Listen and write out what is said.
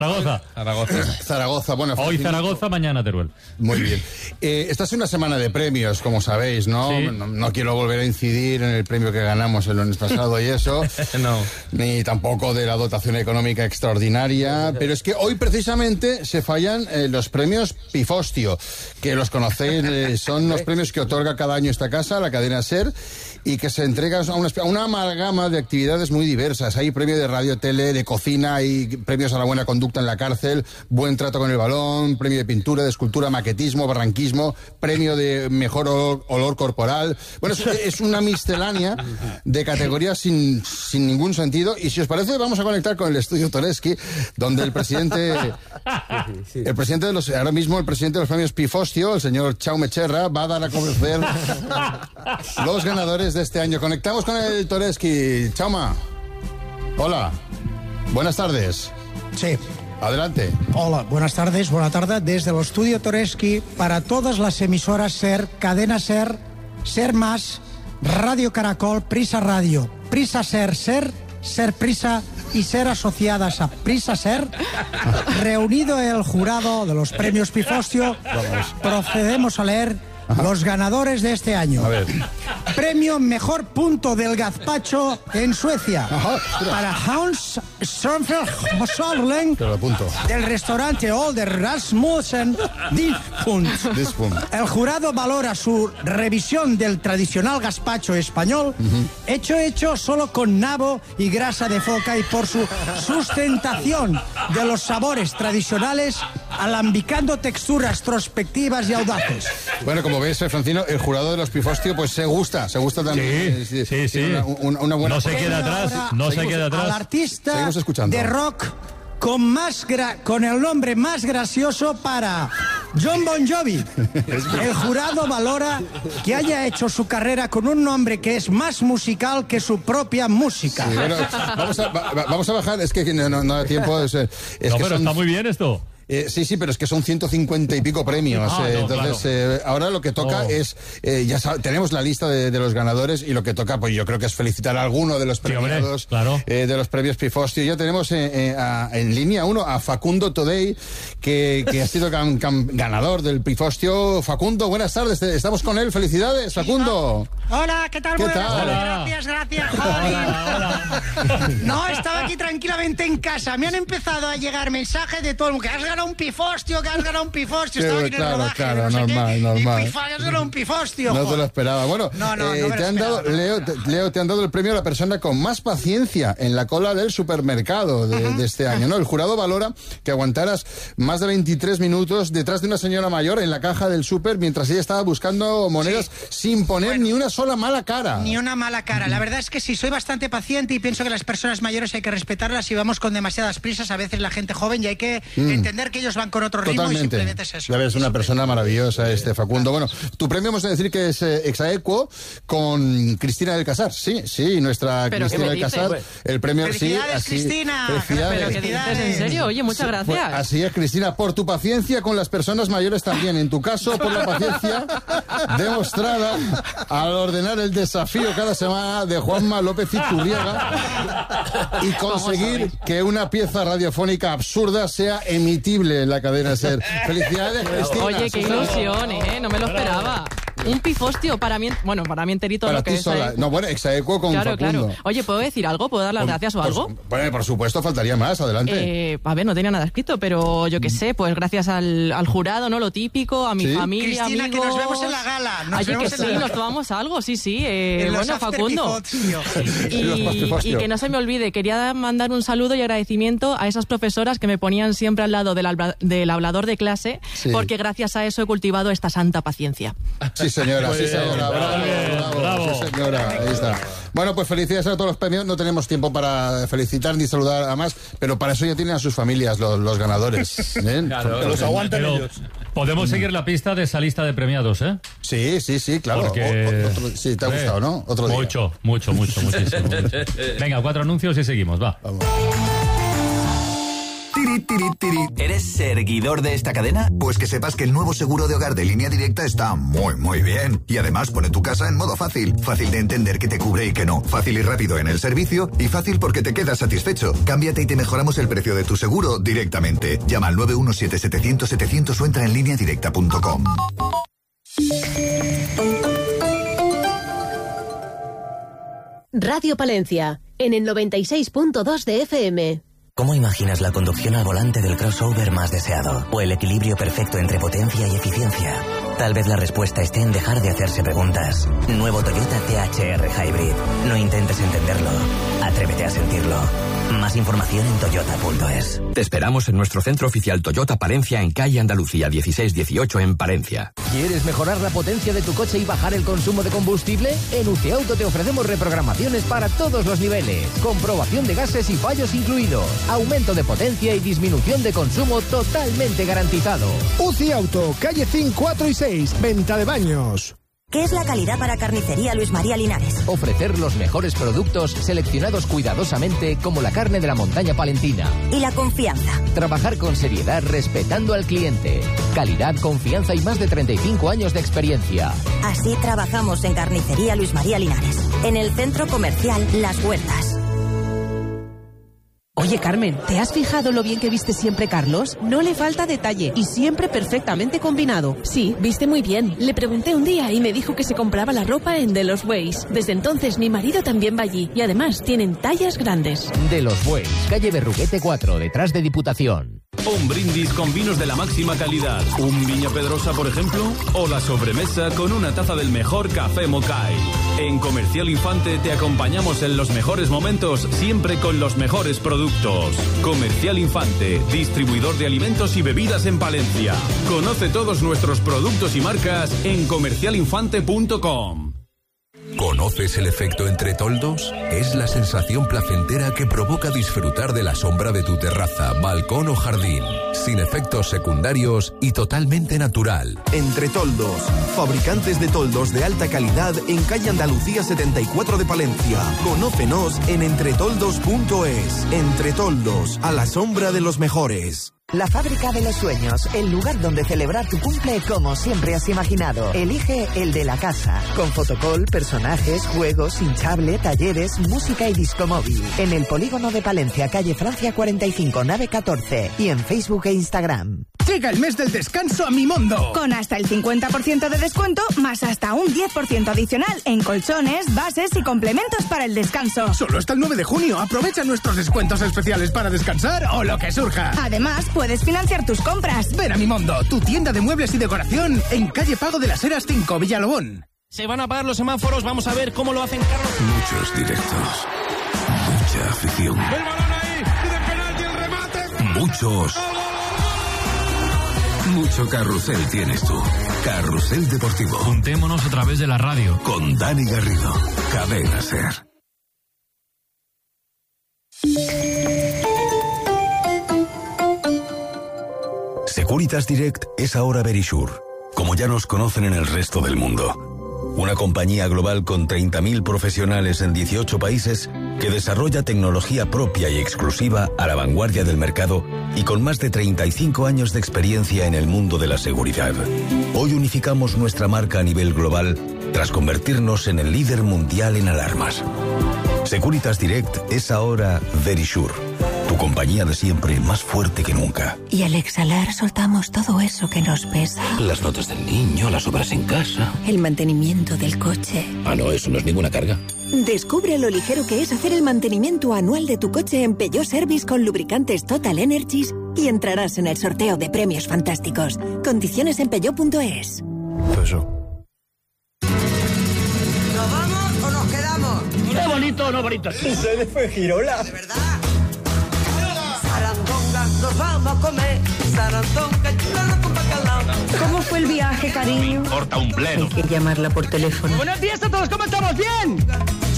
Zaragoza. Bueno, hoy Zaragoza, mañana Teruel. Muy bien. Esta es una semana de premios, como sabéis, ¿no? Sí. No quiero volver a incidir en el premio que ganamos el lunes pasado y eso. No. Ni tampoco de la dotación económica extraordinaria. Pero es que hoy precisamente se fallan los premios Pifostio, que los conocéis, son los premios que otorga cada año esta casa, la cadena SER, y que se entregan a una amalgama de actividades muy diversas. Hay premio de radio, tele, de cocina, hay premios a la buena conducta en la cárcel, buen trato con el balón, premio de pintura, de escultura, maquetismo, barranquismo, premio de mejor olor corporal. Bueno, es una miscelánea de categorías sin ningún sentido. Y si os parece, vamos a conectar con el estudio Toreschi, donde el presidente de los, ahora mismo el presidente de los premios Pifostio, el señor Chaume Cherra, va a dar a conocer los ganadores de este año. Conectamos con el Toreschi. Chauma. Hola. Buenas tardes. Sí. Adelante. Hola, buenas tardes, buena tarde. Desde el estudio Toreschi, para todas las emisoras SER, Cadena SER, SER Más, Radio Caracol, Prisa Radio, Prisa SER, SER Prisa y SER asociadas a Prisa SER, reunido el jurado de los premios Pifostio, procedemos a leer los ganadores de este año. A ver. Premio Mejor Punto del Gazpacho en Suecia. Para Hans Strömfeldt Te lo apunto. del restaurante Older Rasmussen Dispunt. El jurado valora su revisión del tradicional gazpacho español, hecho solo con nabo y grasa de foca, y por su sustentación de los sabores tradicionales, alambicando texturas trospectivas y audaces. Bueno, como ves, Francino, el jurado de los Pifostio, pues se gusta también. Sí. Una buena... No se queda atrás, Al artista Seguimos escuchando. de rock con el nombre más gracioso para John Bon Jovi. El jurado valora que haya hecho su carrera con un nombre que es más musical que su propia música. Sí, bueno, vamos a bajar, es que no da tiempo. Pero está muy bien esto. Sí, pero es que son 150 y pico premios. Entonces, ahora lo que toca es... tenemos la lista de los ganadores, y lo que toca, pues yo creo que es felicitar a alguno de los premiados, de los premios Pifostio. Ya tenemos en línea uno a Facundo Todei, que ha sido ganador del Pifostio. Facundo, buenas tardes. Estamos con él. Felicidades, Facundo. Hola, ¿qué tal? ¿Qué tal? Gracias, joder. No, estaba aquí tranquilamente en casa. Me han empezado a llegar mensajes de todo el mundo. Que has ganado un Pifostio. Estaba aquí en el rodaje. Claro, normal. Has ganado un Pifostio. No te lo esperaba. Bueno, te han dado, Leo, te han dado el premio a la persona con más paciencia en la cola del supermercado de este año, ¿no? El jurado valora que aguantaras más de 23 minutos detrás de una señora mayor en la caja del súper mientras ella estaba buscando monedas sin poner ni una sola mala cara. Ni una mala cara. La verdad es que sí, soy bastante paciente y pienso que las personas mayores hay que respetarlas. Si vamos con demasiadas prisas, a veces la gente joven, y hay que entender que ellos van con otro ritmo. Totalmente. Y simplemente es eso. Ya ves, una persona maravillosa, Facundo. Bueno, tu premio hemos de decir que es exaequo con Cristina del Casar. Sí, nuestra Cristina del Casar. El premio, ¡Felicidades, Cristina! ¿Pero qué dices? ¿En serio? Oye, muchas gracias. Pues, así es, Cristina, por tu paciencia con las personas mayores también. En tu caso, por la paciencia demostrada al ordenar el desafío cada semana de Juanma López Iturriaga y conseguir que una pieza radiofónica absurda sea emitible en la cadena SER. Felicidades, Cristina. Oye, qué ilusión, no me lo esperaba. Un Pifostio para mí enterito. Para lo que ti es, sola. No, bueno, exaequo con Facundo. Claro. Oye, ¿puedo decir algo? ¿Puedo dar las gracias o algo? Bueno, por supuesto, faltaría más. Adelante. A ver, no tenía nada escrito, pero yo qué sé, pues gracias al jurado, ¿no? Lo típico, a mi familia, Cristina, amigos. que nos vemos en la gala. Nos tomamos algo, sí. Bueno, Facundo. Y que no se me olvide, quería mandar un saludo y agradecimiento a esas profesoras que me ponían siempre al lado del hablador de clase, porque gracias a eso he cultivado esta santa paciencia. Sí, señora. Bravo. Sí, señora. Ahí está. Bueno, pues felicidades a todos los premios. No tenemos tiempo para felicitar ni saludar a más, pero para eso ya tienen a sus familias los ganadores. Claro, los aguantan ellos. Podemos seguir la pista de esa lista de premiados, ¿eh? Sí, claro. Porque... sí, te ha gustado, ¿no? Otro día. Muchísimo. Venga, 4 anuncios y seguimos, va. Vamos. ¿Eres seguidor de esta cadena? Pues que sepas que el nuevo seguro de hogar de Línea Directa está muy, muy bien. Y además pone tu casa en modo fácil. Fácil de entender que te cubre y que no. Fácil y rápido en el servicio. Y fácil porque te quedas satisfecho. Cámbiate y te mejoramos el precio de tu seguro directamente. Llama al 917-700-700 o entra en lineadirecta.com. Radio Palencia, en el 96.2 de FM. ¿Cómo imaginas la conducción al volante del crossover más deseado? ¿O el equilibrio perfecto entre potencia y eficiencia? Tal vez la respuesta esté en dejar de hacerse preguntas. Nuevo Toyota CHR Hybrid. No intentes entenderlo. Atrévete a sentirlo. Más información en toyota.es. Te esperamos en nuestro centro oficial Toyota Palencia en calle Andalucía 1618 en Palencia. ¿Quieres mejorar la potencia de tu coche y bajar el consumo de combustible? En UCI Auto te ofrecemos reprogramaciones para todos los niveles. Comprobación de gases y fallos incluidos. Aumento de potencia y disminución de consumo totalmente garantizado. UCI Auto, calle 5, 4 y 6, venta de baños. ¿Qué es la calidad para Carnicería Luis María Linares? Ofrecer los mejores productos seleccionados cuidadosamente como la carne de la montaña palentina. ¿Y la confianza? Trabajar con seriedad respetando al cliente. Calidad, confianza y más de 35 años de experiencia. Así trabajamos en Carnicería Luis María Linares, en el centro comercial Las Huertas. Oye, Carmen, ¿te has fijado lo bien que viste siempre Carlos? No le falta detalle y siempre perfectamente combinado. Sí, viste muy bien. Le pregunté un día y me dijo que se compraba la ropa en De Los Bueis. Desde entonces mi marido también va allí y además tienen tallas grandes. De Los Bueis, calle Berruguete 4, detrás de Diputación. Un brindis con vinos de la máxima calidad. Un Viña Pedrosa, por ejemplo, o la sobremesa con una taza del mejor café Mokai. En Comercial Infante te acompañamos en los mejores momentos, siempre con los mejores productos. Comercial Infante, distribuidor de alimentos y bebidas en Palencia. Conoce todos nuestros productos y marcas en comercialinfante.com. ¿Conoces el efecto entre toldos? Es la sensación placentera que provoca disfrutar de la sombra de tu terraza, balcón o jardín, sin efectos secundarios y totalmente natural. Entre Toldos, fabricantes de toldos de alta calidad en calle Andalucía 74 de Palencia. Conócenos en entretoldos.es. Entre Toldos, a la sombra de los mejores. La fábrica de los sueños, el lugar donde celebrar tu cumple como siempre has imaginado. Elige el de la casa, con fotocall, personajes, juegos, hinchable, talleres, música y disco móvil. En el polígono de Palencia, calle Francia 45, nave 14 y en Facebook e Instagram. Llega el mes del descanso a Mimondo. Con hasta el 50% de descuento, más hasta un 10% adicional en colchones, bases y complementos para el descanso. Solo hasta el 9 de junio. Aprovecha nuestros descuentos especiales para descansar o lo que surja. Además, puedes financiar tus compras. Ven a Mimondo, tu tienda de muebles y decoración en calle Pago de las Heras 5, Villalobón. Se van a apagar los semáforos, vamos a ver cómo lo hacen, Carlos. Muchos directos, mucha afición. ¡El balón ahí! ¡Y de penalti el remate! Muchos... Mucho carrusel tienes tú. Carrusel Deportivo. Juntémonos a través de la radio. Con Dani Garrido. Cadena SER. Securitas Direct es ahora Verisure, como ya nos conocen en el resto del mundo. Una compañía global con 30.000 profesionales en 18 países que desarrolla tecnología propia y exclusiva a la vanguardia del mercado y con más de 35 años de experiencia en el mundo de la seguridad. Hoy unificamos nuestra marca a nivel global tras convertirnos en el líder mundial en alarmas. Securitas Direct es ahora Verisure, tu compañía de siempre más fuerte que nunca. Y al exhalar soltamos todo eso que nos pesa. Las notas del niño, las obras en casa. El mantenimiento del coche. Ah, no, eso no es ninguna carga. Descubre lo ligero que es hacer el mantenimiento anual de tu coche en Peugeot Service con lubricantes Total Energies y entrarás en el sorteo de premios fantásticos. Condiciones en peugeot.es. Peugeot. ¿Nos vamos o nos quedamos? ¡Qué bonito, no bonito! Se fue Girola. ¿De verdad? Sarandonga, nos vamos a comer. Sarandonga, ¿Cómo fue el viaje, cariño? Me importa un pleno. Hay que llamarla por teléfono. Buenos días a todos, ¿cómo estamos? ¿Bien?